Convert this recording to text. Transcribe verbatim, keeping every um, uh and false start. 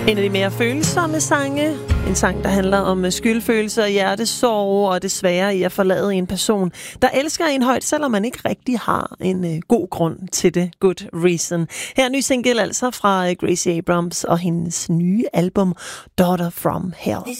En af de mere følsomme sange. En sang, der handler om skyldfølelser, hjertesorg og det svære i at forlade en person, der elsker en højt, selvom man ikke rigtig har en uh, god grund til det. Good reason. Her er ny single altså fra Gracie Abrams og hendes nye album Daughter from Hell.